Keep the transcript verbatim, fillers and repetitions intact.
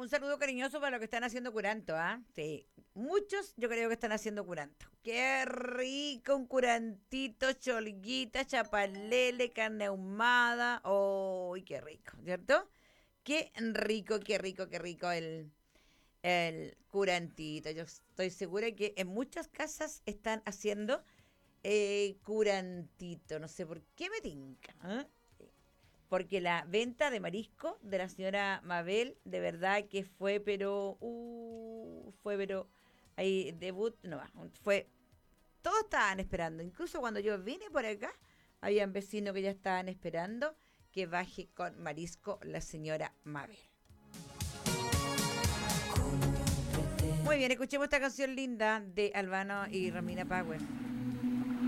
saludo cariñoso para los que están haciendo curanto, ¿ah? Sí, muchos yo creo que están haciendo curanto. Qué rico un curantito, cholguita, chapalele, carne ahumada. ¡Uy, qué rico! ¿Cierto? Qué rico, qué rico, qué rico el, el curantito. Yo estoy segura que en muchas casas están haciendo eh, curantito. No sé por qué me tinca, ¿eh? Porque la venta de marisco de la señora Mabel, de verdad que fue, pero, uh, fue, pero, ahí, debut, no, fue, todos estaban esperando, incluso cuando yo vine por acá, habían vecinos que ya estaban esperando que baje con marisco la señora Mabel. Muy bien, escuchemos esta canción linda de Albano y Romina Power.